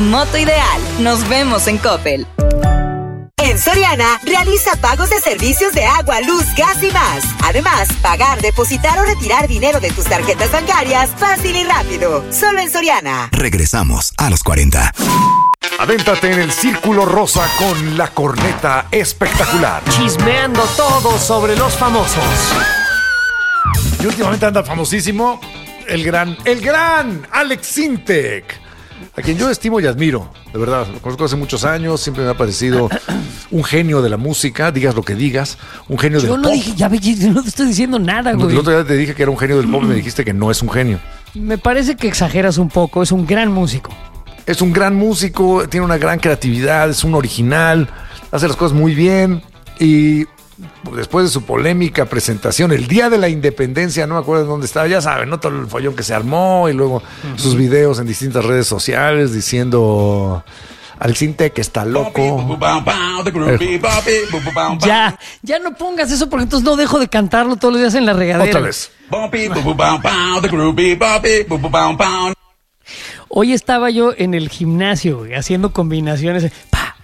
Moto Ideal. Nos vemos en Coppel. En Soriana, realiza pagos de servicios de agua, luz, gas y más. Además, pagar, depositar o retirar dinero de tus tarjetas bancarias fácil y rápido. Solo en Soriana. Regresamos a los 40. Adéntrate en el Círculo Rosa con la corneta espectacular. Chismeando todo sobre los famosos. Y últimamente anda famosísimo el gran Alex Sintek, a quien yo estimo y admiro, de verdad. Lo conozco hace muchos años, siempre me ha parecido un genio de la música, digas lo que digas, un genio del pop. Yo no dije, yo no te estoy diciendo nada, güey. El otro día te dije que era un genio del pop y me dijiste que no es un genio. Me parece que exageras un poco, es un gran músico. Es un gran músico, tiene una gran creatividad, es un original, hace las cosas muy bien y después de su polémica presentación el día de la independencia, no me acuerdo en dónde estaba, ya saben, ¿no? Todo el follón que se armó y luego sus videos en distintas redes sociales diciendo al Sintek que está loco. Ya no pongas eso porque entonces no dejo de cantarlo todos los días en la regadera. Otra vez. Hoy estaba yo en el gimnasio, güey, haciendo combinaciones.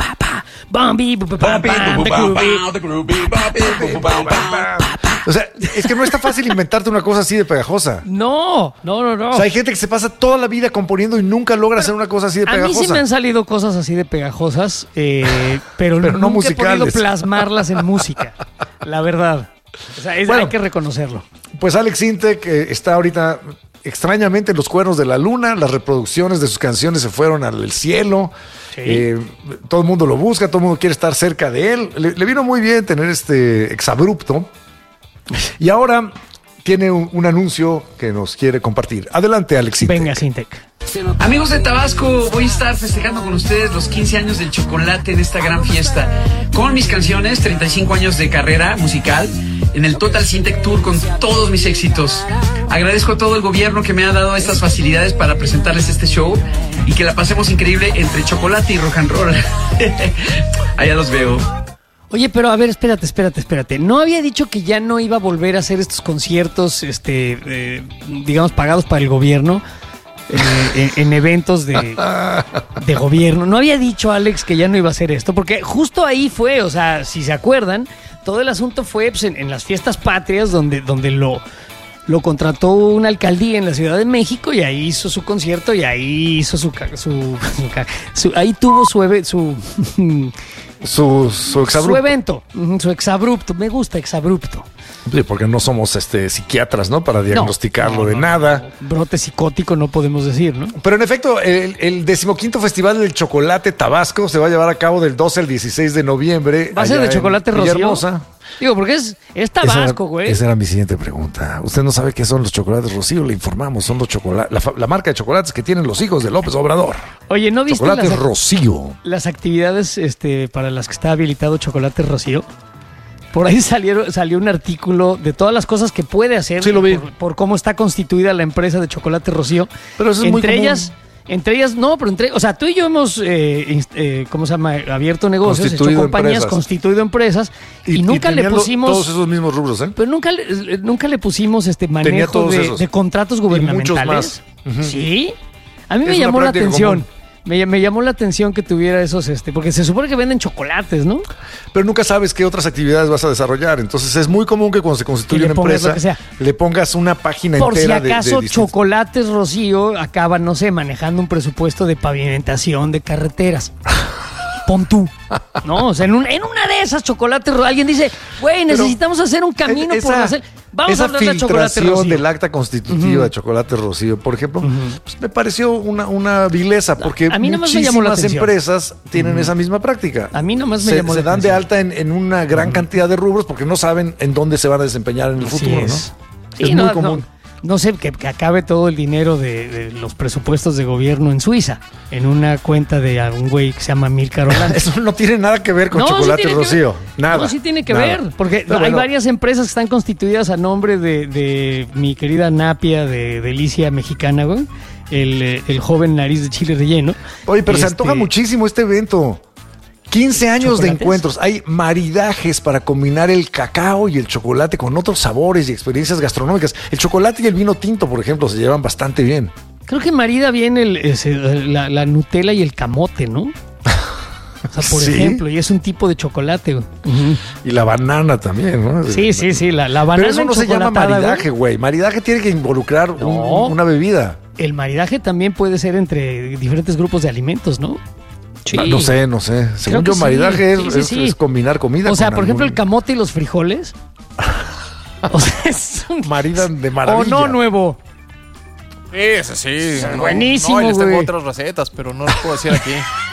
O sea, es que no está fácil inventarte una cosa así de pegajosa. No. O sea, hay gente que se pasa toda la vida componiendo y nunca logra hacer una cosa así de pegajosa. A mí sí me han salido cosas así de pegajosas, pero no nunca musicales. he podido plasmarlas en música, la verdad. O sea, hay que reconocerlo. Pues Alex Sintek está ahorita extrañamente en los cuernos de la luna, las reproducciones de sus canciones se fueron al cielo. Sí. Todo el mundo lo busca, todo el mundo quiere estar cerca de él. Le vino muy bien tener este exabrupto. Y ahora tiene un anuncio que nos quiere compartir. Adelante, Alex Sintek. Venga, Sintek. Amigos de Tabasco, voy a estar festejando con ustedes los 15 años del chocolate en esta gran fiesta. Con mis canciones, 35 años de carrera musical, en el Total Sintek Tour con todos mis éxitos. Agradezco a todo el gobierno que me ha dado estas facilidades para presentarles este show y que la pasemos increíble entre chocolate y rock and roll. Allá los veo. Oye, pero a ver, espérate. ¿No había dicho que ya no iba a volver a hacer estos conciertos, digamos, pagados para el gobierno? En eventos de gobierno. ¿No había dicho Alex que ya no iba a hacer esto? Porque justo ahí fue, o sea, si se acuerdan, todo el asunto fue pues, en las fiestas patrias donde lo contrató una alcaldía en la Ciudad de México y ahí hizo su concierto y ahí hizo ahí tuvo su evento, su exabrupto. Me gusta exabrupto. Sí, porque no somos psiquiatras, ¿no? Para diagnosticarlo de nada. Brote psicótico no podemos decir, ¿no? Pero en efecto, el 15º Festival del Chocolate Tabasco se va a llevar a cabo del 12 al 16 de noviembre. ¿Va a ser de chocolate Rocío? Digo, porque es Tabasco, güey. Esa era mi siguiente pregunta. Usted no sabe qué son los chocolates Rocío, le informamos. Son los chocolates, la marca de chocolates que tienen los hijos de López Obrador. Oye, ¿no viste Chocolates Rocío? Las actividades para las que está habilitado Chocolate Rocío? Por ahí salió un artículo de todas las cosas que puede hacer. Sí, lo vi. Por cómo está constituida la empresa de Chocolate Rocío. Pero eso es muy común. Entre ellas, no, pero o sea, tú y yo hemos, ¿cómo se llama? Abierto negocios, hecho compañías, constituido empresas y nunca le pusimos todos esos mismos rubros, ¿eh? Pero nunca le pusimos manejo de contratos gubernamentales. Y muchos más. Sí. A mí me llamó la atención. Me llamó la atención que tuviera esos, porque se supone que venden chocolates, ¿no? Pero nunca sabes qué otras actividades vas a desarrollar. Entonces es muy común que cuando se constituye una empresa le pongas una página por entera si acaso Chocolates Rocío acaba, no sé, manejando un presupuesto de pavimentación de carreteras. Pon tú, ¿no? O sea, en una de esas Chocolates Rocío, alguien dice, güey, necesitamos hacer un camino por hacer. Vamos a hablar de Chocolate Rocío. Del acta constitutiva de Chocolate Rocío, por ejemplo, pues me pareció una vileza, porque a mí nomás me llamó la atención. Empresas tienen esa misma práctica. A mí nomás me llamó la atención. Se dan de alta en una gran cantidad de rubros porque no saben en dónde se van a desempeñar en el futuro, ¿no? Es muy común. No sé, que acabe todo el dinero de los presupuestos de gobierno en Suiza, en una cuenta de algún güey que se llama Milcar Holanda. Eso no tiene nada que ver con Chocolate Rocío. Nada. No, sí tiene que ver, porque hay varias empresas que están constituidas a nombre de mi querida Napia de Delicia Mexicana, güey, el joven nariz de chile relleno. Oye, pero se antoja muchísimo este evento. 15 años de encuentros, hay maridajes para combinar el cacao y el chocolate con otros sabores y experiencias gastronómicas. El chocolate y el vino tinto, por ejemplo, se llevan bastante bien. Creo que marida bien la Nutella y el camote, ¿no? O sea, por Sí. ejemplo, y es un tipo de chocolate, güey. Y la banana también, ¿no? Sí, la banana. Pero eso no se llama enchocolatada, maridaje, güey. Maridaje tiene que involucrar No. una bebida. El maridaje también puede ser entre diferentes grupos de alimentos, ¿no? Sí. No sé. Según que yo, sí. maridaje Sí. es combinar comida. O sea, con por ejemplo, el algún- camote y los frijoles. O sea, es un... maridan de maravilla. O no, nuevo. Ese sí. Buenísimo, No, y les tengo güey. otras recetas, pero no lo puedo decir aquí.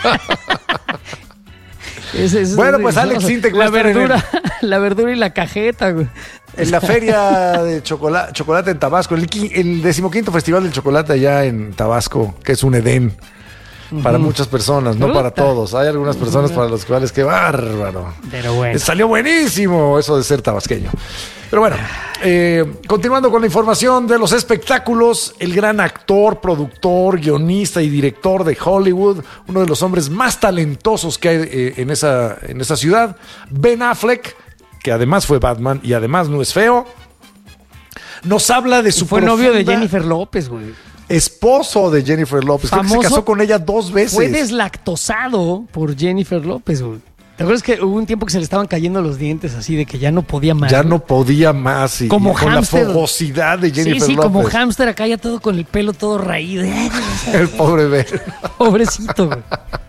Bueno, pues Alex Sintek va a estar en la verdura y la cajeta, güey. En la feria de chocolate en Tabasco, el 15º Festival del Chocolate allá en Tabasco, que es un Edén para muchas personas, no para Puta. todos. Hay algunas personas para las cuales, qué bárbaro. Pero bueno. Salió buenísimo eso de ser tabasqueño. Pero bueno, continuando con la información de los espectáculos, el gran actor, productor, guionista y director de Hollywood, uno de los hombres más talentosos que hay en esa ciudad, Ben Affleck, que además fue Batman y además no es feo, nos habla de su Fue novio de profunda- Jennifer López, güey. esposo de Jennifer López. Creo que se Famoso. casó con ella 2 veces. Fue deslactosado por Jennifer López, güey. ¿Te acuerdas que hubo un tiempo que se le estaban cayendo los dientes así de que ya no podía más? Ya güey? no podía más y Como con hámster. la fogosidad de Jennifer Sí, López. como hámster acá ya todo con el pelo todo raído. El pobre Ben. Pobrecito, güey.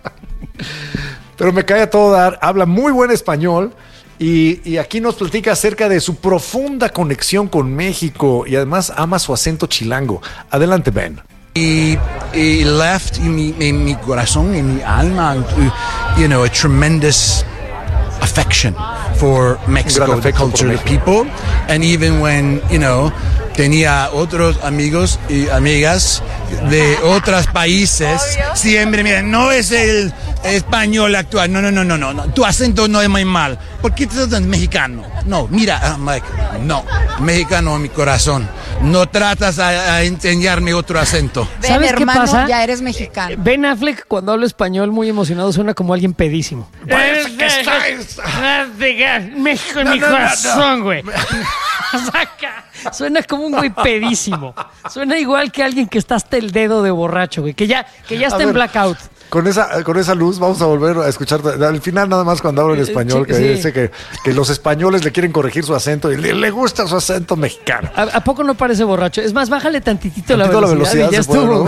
Pero me cae a todo dar, habla muy buen español y aquí nos platica acerca de su profunda conexión con México y además ama su acento chilango. Adelante, Ben. y left en mi corazón, en mi alma, you know, a tremendous affection for Mexico, Gran the afecto por culture, the México. people, and even when, you know, tenía otros amigos y amigas de otros países, siempre miren, no es el español actual, no, tu acento no es muy mal, ¿por qué te tratas mexicano? No, mira, Mike, no, mexicano en mi corazón, no tratas a enseñarme otro acento. Ven, ¿Sabes qué hermano, pasa? ya eres mexicano. Ben Affleck, cuando habla español muy emocionado, suena como alguien pedísimo. Parece que estáis- México en mi no, corazón, güey. Saca. Suena como un güey pedísimo. Suena igual que alguien que está hasta el dedo de borracho, güey. Que ya está en ver, blackout. Con esa luz vamos a volver a escuchar al final nada más cuando habla en español, que Sí. dice que los españoles le quieren corregir su acento y le gusta su acento mexicano. ¿A poco no parece borracho? Es más, bájale tantitito Tantito la velocidad y ya se puede, estuvo. ¿no?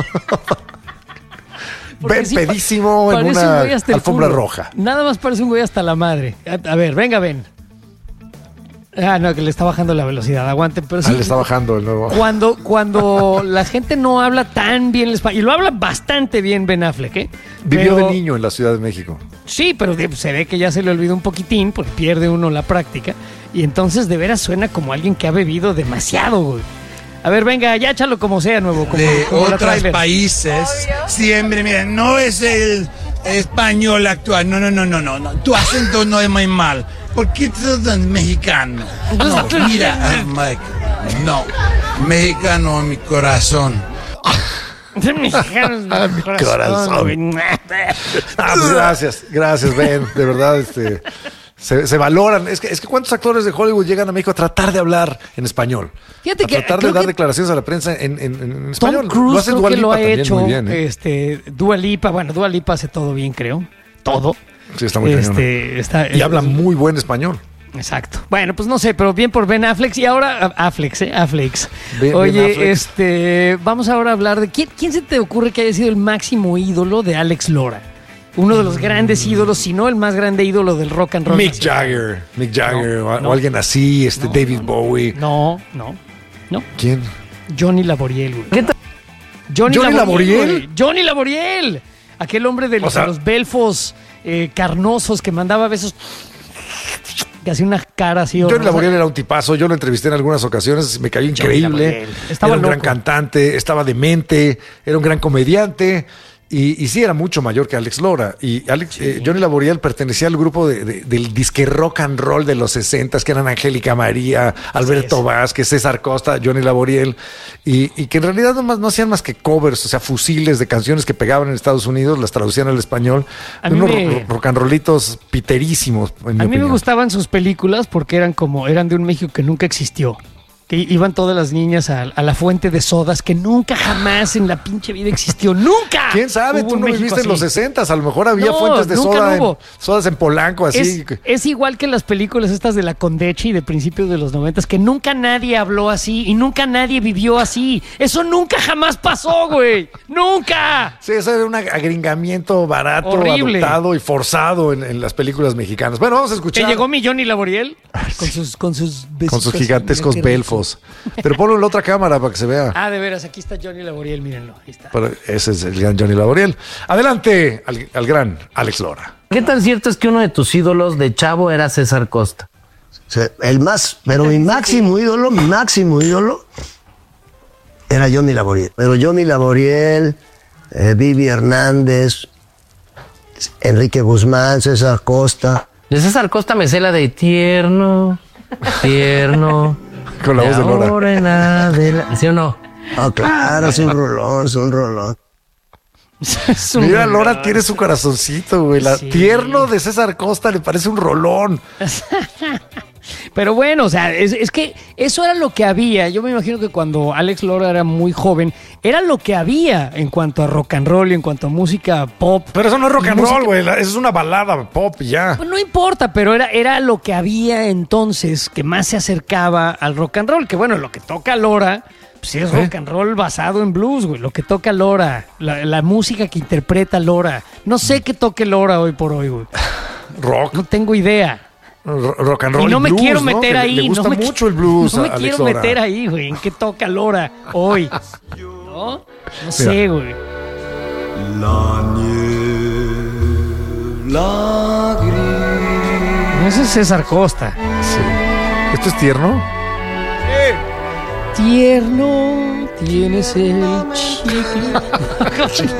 Porque Ben sí, pedísimo en parece un una güey hasta el alfombra culo. roja. Nada más parece un güey hasta la madre. A ver, venga, Ben. Ah, no, que le está bajando la velocidad. Aguanten, pero sí. Le está bajando el nuevo. Cuando la gente no habla tan bien el español, y lo habla bastante bien Ben Affleck, ¿eh? Vivió Pero- de niño en la Ciudad de México. Sí, pero se ve que ya se le olvidó un poquitín, porque pierde uno la práctica. Y entonces de veras suena como alguien que ha bebido demasiado, güey. A ver, venga, ya échalo como sea, nuevo. Como, De como la otros trailer. países, siempre, miren, no es el español actual, no, tu acento no es muy mal, ¿por qué te tratas mexicano? No, mira, Mike, no, mexicano en mi corazón. Mexicano en mi corazón. güey. Ah, pues gracias, Ben. De verdad, se valoran. Es que ¿cuántos actores de Hollywood llegan a México a tratar de hablar en español? Fíjate a que tratar de creo dar que declaraciones a la prensa en español. Tom Cruise lo hace creo Dua que Lipa lo ha también hecho. muy bien. ¿eh? Dua Lipa, bueno, Dua Lipa hace todo bien, creo. Todo. Sí, está muy cañón. Y habla muy buen español. Exacto. Bueno, pues no sé, pero bien por Ben Affleck. Y ahora, Affleck. Ben Oye, Affleck. vamos ahora a hablar de... ¿Quién se te ocurre que haya sido el máximo ídolo de Alex Lora? Uno de los grandes ídolos, si no el más grande ídolo del rock and roll. Mick nacional. Jagger No. o alguien así, David Bowie. No. ¿Quién? Johnny Laboriel, güey. ¿Johnny Laboriel? güey. Johnny Laboriel. Aquel hombre de los, O sea- los belfos carnosos que mandaba besos... Que hacía una cara así. Johnny horrorosa. Laboriel era un tipazo, yo lo entrevisté en algunas ocasiones, me cayó increíble. Laboriel. Estaba Era un gran loco. cantante, estaba demente, era un gran comediante y sí era mucho mayor que Alex Lora. Y Johnny Laboriel pertenecía al grupo del disque rock and roll de los 60s, que eran Angélica María, Alberto Vázquez, César Costa, Johnny Laboriel, y que en realidad no hacían más que covers, o sea, fusiles de canciones que pegaban en Estados Unidos, las traducían al español, A mí unos me- rock and rollitos piterísimos, en mi A mí me opinión. gustaban sus películas porque eran de un México que nunca existió. que iban todas las niñas a la fuente de sodas que nunca jamás en la pinche vida existió. ¡Nunca! ¿Quién sabe? Hubo Tú en no México viviste en así. los 60s. A lo mejor había No, fuentes de nunca hubo. sodas en Polanco, así. Es igual que las películas estas de la Condechi y de principios de los 90, que nunca nadie habló así y nunca nadie vivió así. Eso nunca jamás pasó, güey. ¡Nunca! Sí, eso era un agringamiento barato, Horrible. adoptado y forzado en las películas mexicanas. Bueno, vamos a escuchar. Que llegó mi Johnny Laboriel con sus besitos. Con sus gigantescos Mira qué rico. belfos. Pero ponlo en la otra cámara para que se vea. Ah, de veras, aquí está Johnny Laboriel, mírenlo. Ahí está. Pero ese es el gran Johnny Laboriel. Adelante al gran Alex Lora. ¿Qué tan cierto es que uno de tus ídolos de chavo era César Costa? Pero mi máximo ídolo era Johnny Laboriel. Pero Johnny Laboriel, Vivi Hernández, Enrique Guzmán, César Costa. De César Costa me sé la de tierno. Con la voz de Lora. ahora en adelante. ¿Sí o no? Ah, claro, es un rolón. Es un Mira, rolón. Lora tiene su corazoncito, güey. La Sí. tierno de César Costa le parece un rolón. Pero bueno, o sea, es que eso era lo que había. Yo me imagino que cuando Alex Lora era muy joven, era lo que había en cuanto a rock and roll y en cuanto a música pop. Pero eso no es rock and Música- roll, güey. Eso es una balada pop y ya. Pues no importa, pero era lo que había entonces que más se acercaba al rock and roll. Que bueno, lo que toca Lora, pues es rock and roll basado en blues, güey. Lo que toca Lora, la música que interpreta Lora. No sé qué toque Lora hoy por hoy, güey. Rock. No tengo idea. Rock and roll. Y no me blues, quiero ¿no? meter Que ahí. Le gusta no me mucho el blues. No me a Alex quiero Lora. meter ahí, güey. ¿En qué toca Lora hoy? ¿No? No sé, güey. Ese es César Costa. Sí. ¿Esto es tierno? Tierno, tienes el chicle.